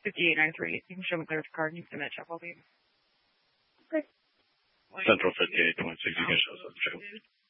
5893. You can show me clear the card and you can send that check, I'll be. Okay. Central 5826, you can show us the check.